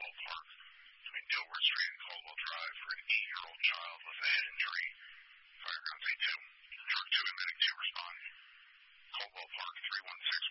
Caldwell Park between Dilworth Street and Caldwell Drive for an 8-year-old child with a head injury. Fire ground say 2. Truck 2 and medic 2 respond. Caldwell Park 316